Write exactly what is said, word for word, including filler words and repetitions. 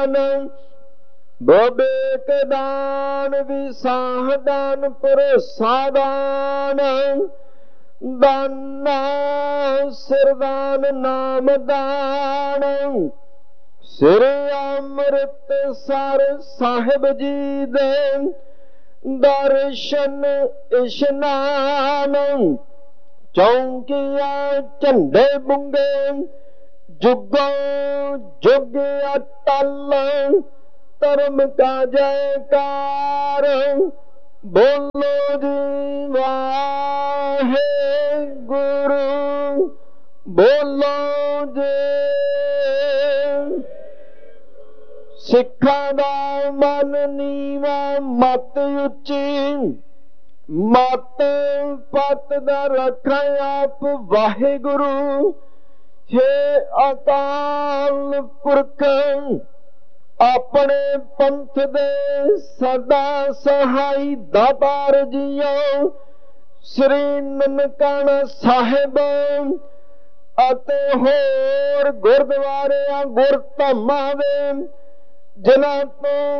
ਦਾਨ, ਵਿਵੇਕ ਦਾਨ, ਵਿਸਾਹ ਦਾਨ, ਭਰੋਸਾ ਦਾਨ, ਦਾਨਾ ਸਿਰਦਾਨ, ਨਾਮ ਦਾਨ। ਸ੍ਰੀ ਅੰਮ੍ਰਿਤਸਰ ਸਾਹਿਬ ਜੀ ਦੇ ਦਰਸ਼ਨ ਇਸ਼ਨਾਨ, ਚੌਂਕੀਆਂ ਝੰਡੇ ਬੁੰਗੇ, ਜੁਗੋ ਜੁਗ ਅਟਲ, ਧਰਮ ਕਾ ਜੈਕਾਰ। ਬੋਲੋ ਜੀ ਵਾਹਿਗੁਰੂ, ਬੋਲੋ ਜੀ। ਸਿੱਖਾਂ ਦਾ ਮਨ ਨੀਵਾ, ਮਤ ਉੱਚੀ, ਮਤ ਪਤ ਦਾ ਰੱਖਾਂ ਆਪ ਵਾਹਿਗੁਰੂ। ਹੇ ਅਕਾਲ ਪੁਰਖ, ਆਪਣੇ ਪੰਥ ਦੇ ਸਦਾ ਸਹਾਈ ਦਾਤਾਰ ਜੀਓ। ਸ੍ਰੀ ਨਨਕਾਣਾ ਸਾਹਿਬ ਅਤੇ ਹੋਰ ਗੁਰਦੁਆਰਿਆਂ ਗੁਰਧਾਮਾਂ ਦੇ ਜਿਨ੍ਹਾਂ ਤੋਂ